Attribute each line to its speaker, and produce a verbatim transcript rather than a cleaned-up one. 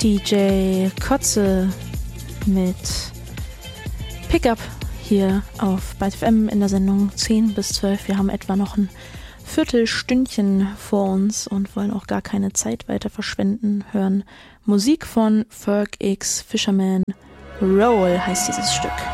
Speaker 1: D J Kotze mit Pickup hier auf Byte F M in der Sendung zehn bis zwölf. Wir haben etwa noch ein Viertelstündchen vor uns und wollen auch gar keine Zeit weiter verschwenden. Hören Musik von Ferg X Fisherman. Roll heißt dieses Stück.